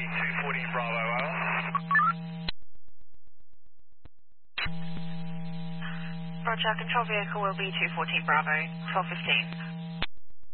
214 Bravo, over. Roger, control vehicle will be 214 Bravo, 1215.